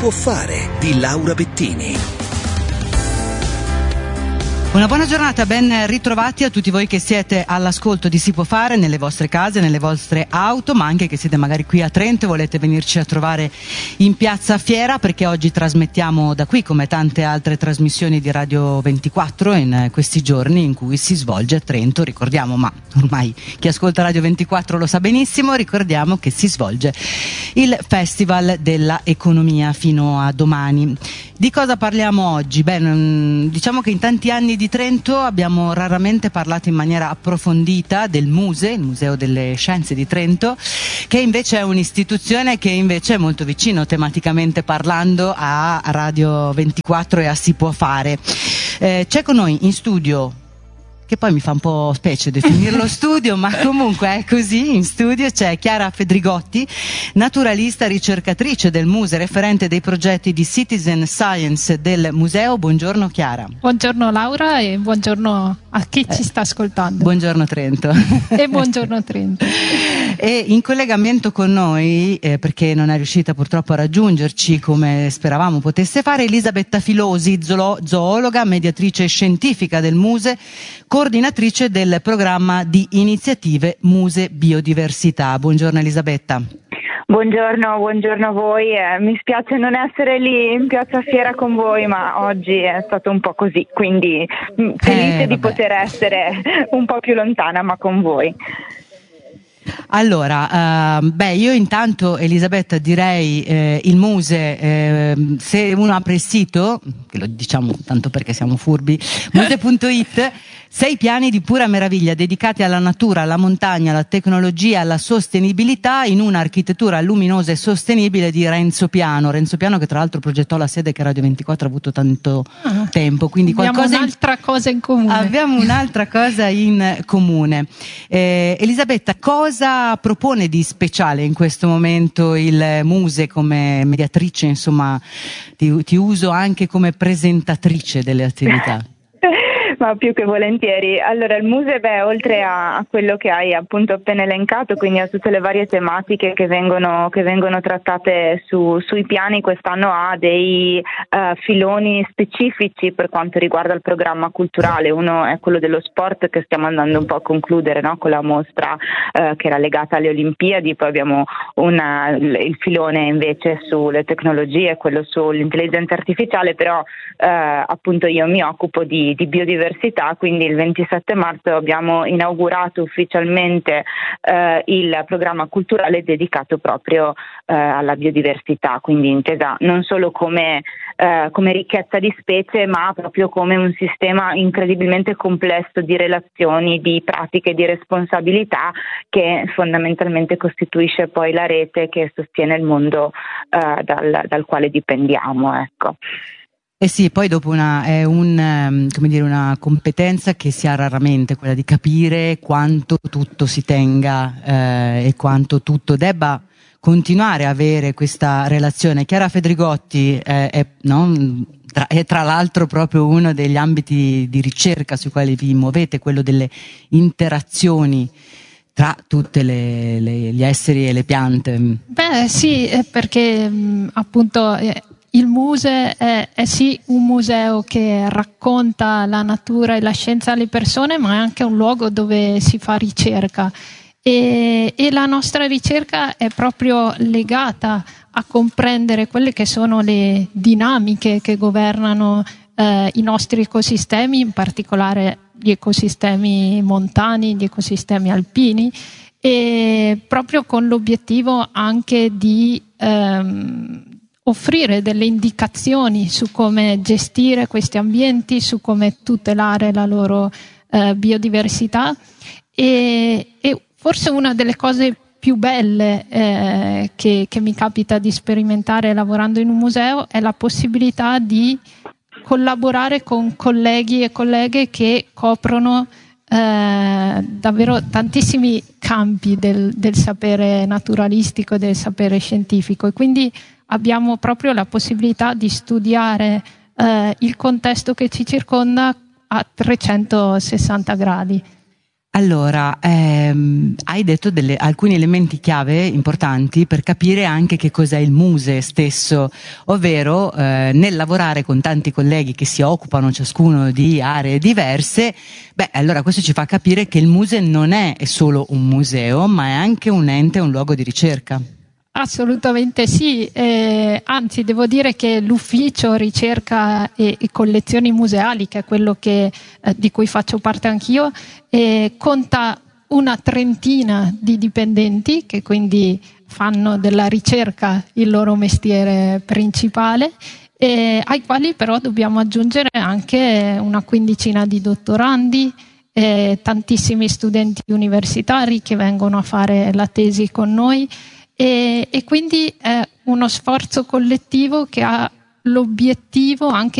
può fare di Laura Bettini. Una buona giornata, ben ritrovati a tutti voi che siete all'ascolto di Si può fare nelle vostre case, nelle vostre auto, ma anche che siete magari qui a Trento e volete venirci a trovare in Piazza Fiera, perché oggi trasmettiamo da qui come tante altre trasmissioni di Radio 24 in questi giorni in cui si svolge a Trento, ricordiamo, ma ormai chi ascolta Radio 24 lo sa benissimo, ricordiamo che si svolge il Festival della Economia fino a domani. Di cosa parliamo oggi? Beh, diciamo che in tanti anni di Trento abbiamo raramente parlato in maniera approfondita del MUSE, il Museo delle Scienze di Trento, che invece è un'istituzione che invece è molto vicino tematicamente parlando a Radio 24 e a Si può fare. C'è con noi in studio, che poi mi fa un po' specie definirlo studio, ma comunque è così, in studio c'è Chiara Fedrigotti, naturalista, ricercatrice del MUSE, referente dei progetti di Citizen Science del museo. Buongiorno Chiara. Buongiorno Laura e buongiorno a chi ci sta ascoltando. Buongiorno Trento. E buongiorno Trento. E in collegamento con noi, perché non è riuscita purtroppo a raggiungerci come speravamo potesse fare, Elisabetta Filosi, zoologa, mediatrice scientifica del MUSE, coordinatrice del programma di iniziative MUSE Biodiversità. Buongiorno Elisabetta. Buongiorno a voi. Mi spiace non essere lì in Piazza Fiera con voi, ma oggi è stato un po' così, quindi felice di poter essere un po' più lontana, ma con voi. Allora, io intanto Elisabetta direi il MUSE, se uno apre il sito, che lo diciamo tanto perché siamo furbi, muse.it, 6 piani di pura meraviglia dedicati alla natura, alla montagna, alla tecnologia, alla sostenibilità in un'architettura luminosa e sostenibile di Renzo Piano, che tra l'altro progettò la sede che Radio 24 ha avuto tanto tempo, quindi abbiamo un'altra cosa in comune. Abbiamo un'altra cosa in comune. Elisabetta, cosa propone di speciale in questo momento il MUSE come mediatrice, insomma, ti uso anche come presentatrice delle attività? Ma più che volentieri. Allora il MUSE, oltre a quello che hai appunto appena elencato, quindi a tutte le varie tematiche che vengono trattate sui piani, quest'anno ha dei filoni specifici per quanto riguarda il programma culturale. Uno è quello dello sport, che stiamo andando un po' a concludere, no? Con la mostra che era legata alle Olimpiadi. Poi abbiamo il filone invece sulle tecnologie, quello sull'intelligenza artificiale, però appunto io mi occupo di biodiversità, quindi il 27 marzo abbiamo inaugurato ufficialmente il programma culturale dedicato proprio alla biodiversità, quindi intesa non solo come ricchezza di specie, ma proprio come un sistema incredibilmente complesso di relazioni, di pratiche, di responsabilità, che fondamentalmente costituisce poi la rete che sostiene il mondo dal quale dipendiamo, ecco. Eh sì, poi dopo è una competenza che si ha raramente, quella di capire quanto tutto si tenga e quanto tutto debba continuare a avere questa relazione. Chiara Fedrigotti è tra l'altro proprio uno degli ambiti di ricerca sui quali vi muovete, quello delle interazioni tra tutte gli esseri e le piante. Beh sì, perché appunto il MUSE è sì un museo che racconta la natura e la scienza alle persone, ma è anche un luogo dove si fa ricerca e la nostra ricerca è proprio legata a comprendere quelle che sono le dinamiche che governano i nostri ecosistemi, in particolare gli ecosistemi montani, gli ecosistemi alpini, e proprio con l'obiettivo anche di offrire delle indicazioni su come gestire questi ambienti, su come tutelare la loro biodiversità e forse una delle cose più belle che mi capita di sperimentare lavorando in un museo è la possibilità di collaborare con colleghi e colleghe che coprono davvero tantissimi campi del sapere naturalistico e del sapere scientifico, e quindi abbiamo proprio la possibilità di studiare il contesto che ci circonda a 360 gradi. Allora, hai detto alcuni elementi chiave importanti per capire anche che cos'è il Muse stesso, ovvero nel lavorare con tanti colleghi che si occupano ciascuno di aree diverse, allora questo ci fa capire che il Muse non è solo un museo, ma è anche un ente, un luogo di ricerca. Assolutamente sì, anzi devo dire che l'ufficio ricerca e collezioni museali, che è quello di cui faccio parte anch'io, conta una trentina di dipendenti che quindi fanno della ricerca il loro mestiere principale, ai quali però dobbiamo aggiungere anche una quindicina di dottorandi, tantissimi studenti universitari che vengono a fare la tesi con noi. E quindi è uno sforzo collettivo che ha l'obiettivo anche